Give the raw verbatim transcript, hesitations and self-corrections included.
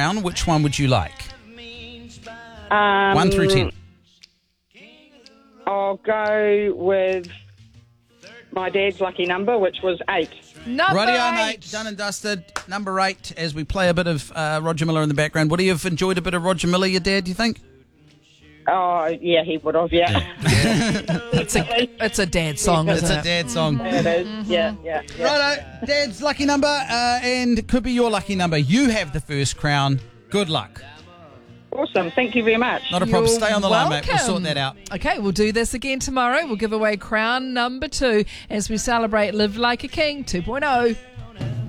crown. Which one would you like? Um, One through ten. I'll go with my dad's lucky number, which was eight. Number Rightio, eight. mate. Done and dusted. Number eight, as we play a bit of uh, Roger Miller in the background. Would he have enjoyed a bit of Roger Miller, your dad, do you think? Oh, yeah, he would have, yeah. It's a it's a dad song, It's isn't a it? dad song. It is, yeah, yeah. yeah. Righto, Dad's lucky number, uh, and could be your lucky number. You have the first crown. Good luck. Awesome, thank you very much. Not a problem. You're Stay on the line, mate. We'll welcome. sort that out. Okay, we'll do this again tomorrow. We'll give away crown number two as we celebrate Live Like a King two point oh.